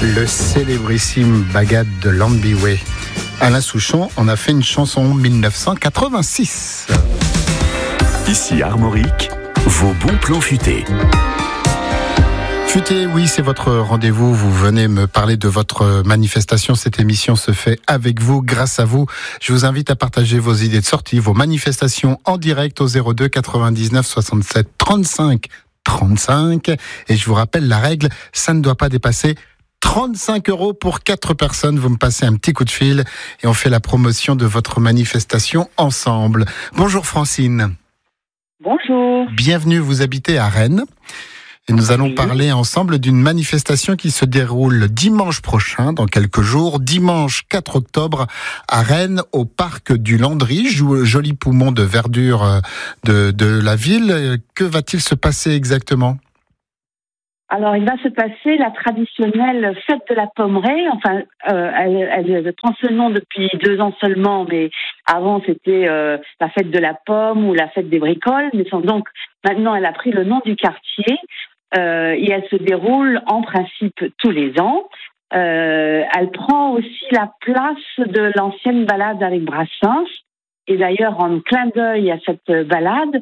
Le célébrissime Bagad de Lambhiway. Alain Souchon en a fait une chanson en 1986. Ici Armorique, vos bons plans futés. Futé, oui, c'est votre rendez-vous. Vous venez me parler de votre manifestation. Cette émission se fait avec vous, grâce à vous. Je vous invite à partager vos idées de sortie, vos manifestations en direct au 02 99 67 35 35. Et je vous rappelle la règle, ça ne doit pas dépasser 35 € pour 4 personnes. Vous me passez un petit coup de fil et on fait la promotion de votre manifestation ensemble. Bonjour Francine. Bonjour. Bienvenue, vous habitez à Rennes. Et nous allons parler ensemble d'une manifestation qui se déroule dimanche prochain, dans quelques jours, dimanche 4 octobre, à Rennes, au parc du Landry, joli poumon de verdure de la ville. Que va-t-il se passer exactement ? Alors, il va se passer la traditionnelle fête de la Pommeraye. Enfin, elle prend ce nom depuis 2 ans seulement, mais avant c'était la fête de la pomme ou la fête des bricoles. Mais donc, maintenant, elle a pris le nom du quartier. Et elle se déroule en principe tous les ans. Elle prend aussi la place de l'ancienne balade avec Brassens. Et d'ailleurs, en clin d'œil à cette balade,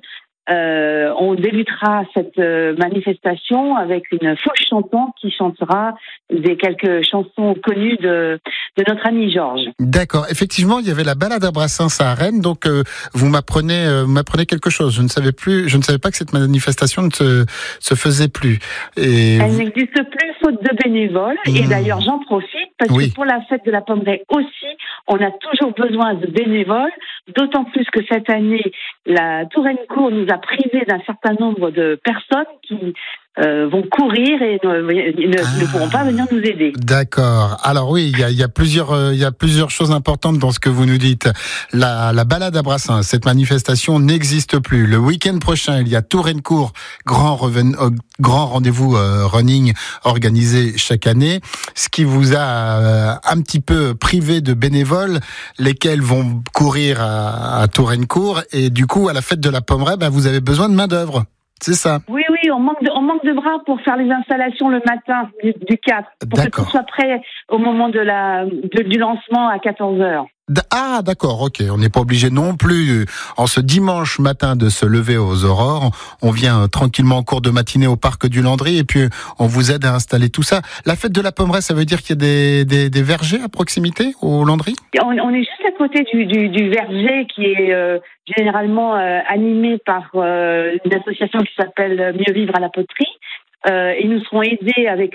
on débutera cette manifestation avec une fausse chantante qui chantera quelques chansons connues de notre ami Georges. D'accord. Effectivement, il y avait la balade à Brassens à Rennes, donc vous m'apprenez quelque chose. Je ne savais pas que cette manifestation ne se faisait plus. Et elle n'existe plus faute de bénévoles. Et d'ailleurs, j'en profite parce que pour la fête de la Pommeraye aussi, on a toujours besoin de bénévoles, d'autant plus que cette année, la Touraine-Cour nous a privé d'un certain nombre de personnes qui vont courir et ne pourront pas venir nous aider. D'accord. Alors oui, il y a plusieurs choses importantes dans ce que vous nous dites. La balade à Brassens, cette manifestation n'existe plus. Le week-end prochain, il y a Touraine-Cour, grand rendez-vous running organisé chaque année, ce qui vous a un petit peu privé de bénévoles, lesquels vont courir à Touraine-Cour, et du coup, à la fête de la Pommeraye, vous avez besoin de main-d'œuvre. C'est ça. Oui, on manque de bras pour faire les installations le matin du 4, pour que tout soit prêt au moment du lancement à 14h. Ah, d'accord, ok. On n'est pas obligé non plus, en ce dimanche matin, de se lever aux aurores. On vient tranquillement en cours de matinée au parc du Landry et puis on vous aide à installer tout ça. La fête de la Pommeraye, ça veut dire qu'il y a des vergers à proximité au Landry ? On est juste à côté du verger qui est généralement animé par une association qui s'appelle Mieux Vivre à la Poterie. Et nous serons aidés avec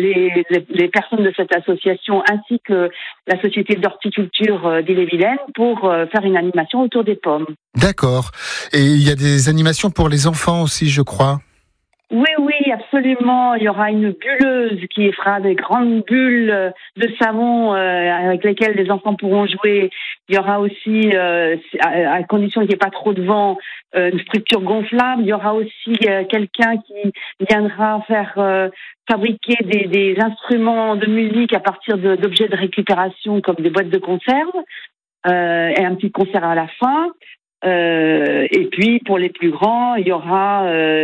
les personnes de cette association ainsi que la société d'horticulture d'Ille-et-Vilaine pour faire une animation autour des pommes. D'accord. Et il y a des animations pour les enfants aussi, je crois. Oui, absolument. Il y aura une bulleuse qui fera des grandes bulles de savon avec lesquelles les enfants pourront jouer. Il y aura aussi, à condition qu'il n'y ait pas trop de vent, une structure gonflable. Il y aura aussi quelqu'un qui viendra faire fabriquer des instruments de musique à partir d'objets de récupération comme des boîtes de conserve et un petit concert à la fin. Et puis pour les plus grands, il y aura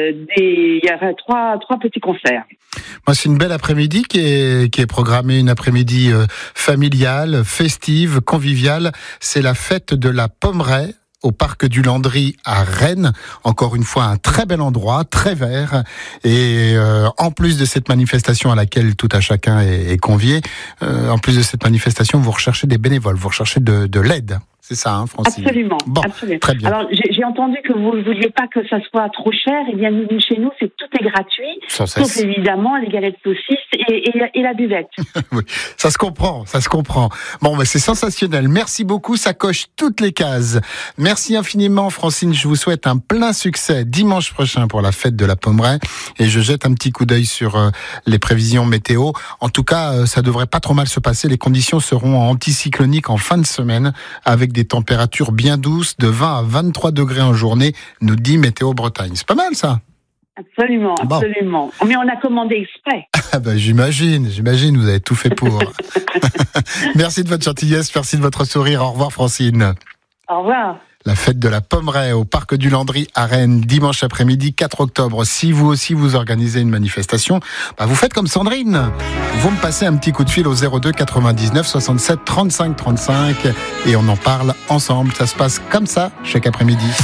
trois petits concerts. Moi, c'est une belle après-midi qui est programmée, une après-midi familiale, festive, conviviale. C'est la fête de la Pommeraye au parc du Landry à Rennes. Encore une fois, un très bel endroit, très vert. Et en plus de cette manifestation à laquelle tout à chacun est convié, en plus de cette manifestation, vous recherchez des bénévoles, vous recherchez de l'aide. C'est ça, Francine ? Absolument. Bon, absolument. Très bien. Alors, j'ai entendu que vous ne vouliez pas que ça soit trop cher. Eh bien, chez nous, tout est gratuit. Sauf évidemment les galettes saucisses et la buvette. Oui, ça se comprend. Bon, c'est sensationnel. Merci beaucoup, ça coche toutes les cases. Merci infiniment, Francine. Je vous souhaite un plein succès dimanche prochain pour la fête de la Pommeraye. Et je jette un petit coup d'œil sur les prévisions météo. En tout cas, ça devrait pas trop mal se passer. Les conditions seront anticycloniques en fin de semaine, avec des températures bien douces de 20 à 23 degrés en journée, nous dit Météo Bretagne. C'est pas mal, ça ? Absolument. Mais on a commandé exprès. J'imagine, vous avez tout fait pour. Merci de votre gentillesse, merci de votre sourire. Au revoir, Francine. Au revoir. La fête de la Pommeraye au Parc du Landry à Rennes, dimanche après-midi 4 octobre. Si vous aussi vous organisez une manifestation, vous faites comme Sandrine. Vous me passez un petit coup de fil au 02 99 67 35 35 et on en parle ensemble. Ça se passe comme ça chaque après-midi.